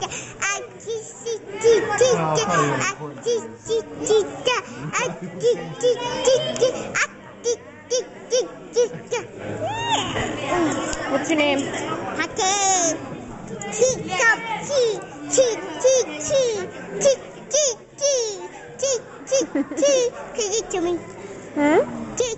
What's your name? Okay. Cheek up, cheek, cheek, cheek, cheek, cheek, cheek, cheek, cheek, cheek, cheek. Can you give me? Cheek.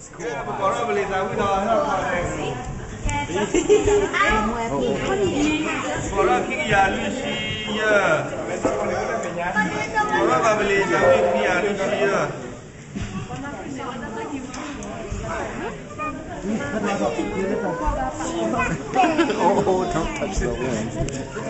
Oh, don't touch the wind.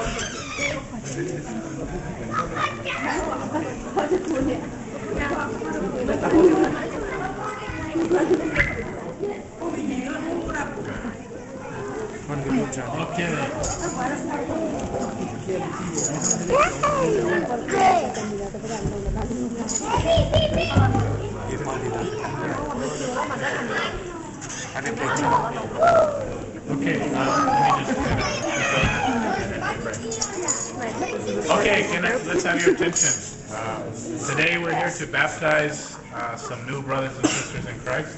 Okay, let's have your attention. Today we're here to baptize some new brothers and sisters in Christ.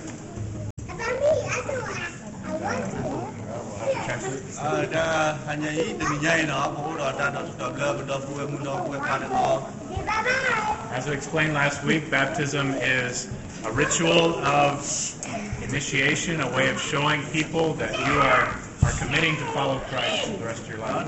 As we explained last week, baptism is a ritual of initiation, a way of showing people that you are committing to follow Christ for the rest of your life.